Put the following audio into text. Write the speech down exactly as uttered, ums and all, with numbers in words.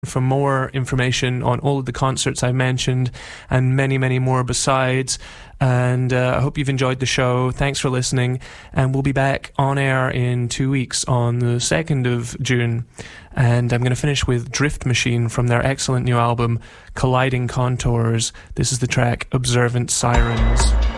for more information on all of the concerts I mentioned and many, many more besides. And uh, I hope you've enjoyed the show. Thanks for listening. And we'll be back on air in two weeks on the second of June. And I'm going to finish with Drift Machine from their excellent new album, Colliding Contours. This is the track Observant Sirens.